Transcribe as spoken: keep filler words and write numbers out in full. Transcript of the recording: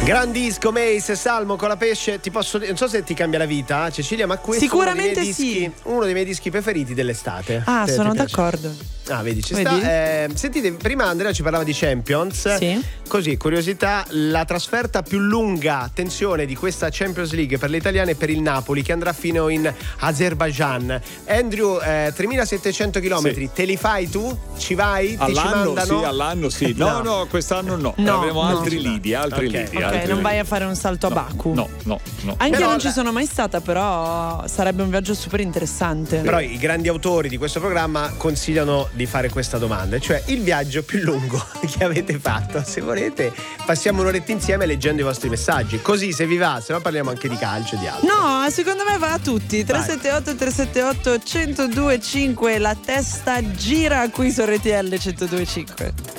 Gran disco, Mace, Salmo con la pesce. Ti posso, non so se ti cambia la vita, Cecilia, ma questo sicuramente è uno dei miei dischi, sì. uno dei miei dischi preferiti dell'estate. Ah, se sono ti piace. d'accordo. Ah, vedi, ci Vedi? sta. Eh, sentite, prima Andrea ci parlava di Champions. Sì. Così, curiosità, la trasferta più lunga, attenzione, di questa Champions League per le italiane è per il Napoli, che andrà fino in Azerbaijan. Andrew, eh, tremilasettecento chilometri, Sì. te li fai tu? Ci vai? Ti ci All'anno mandano? sì, all'anno sì. No, no, No. quest'anno no. No, Avremo no. altri lidi, altri Ok. lidi. Ok, altri non vai lidi. a fare un salto a Baku. No, no, no. Anche Però io non la- ci sono mai stata, però sarebbe un viaggio super interessante. Però i grandi autori di questo programma consigliano di fare questa domanda, cioè il viaggio più lungo che avete fatto. Se volete passiamo un'oretta insieme leggendo i vostri messaggi, così se vi va, se no parliamo anche di calcio e di altro. No, secondo me va a tutti. tre sette otto tre sette otto uno zero due cinque, la testa gira qui su R T L centodue e cinque.